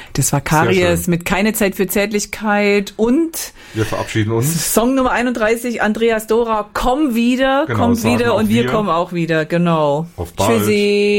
Das war Karies mit Keine Zeit für Zärtlichkeit und wir verabschieden uns. Song Nummer 31, Andreas Dora, komm wieder, Genau, komm wieder und wir kommen auch wieder, genau. Auf bald. Tschüssi.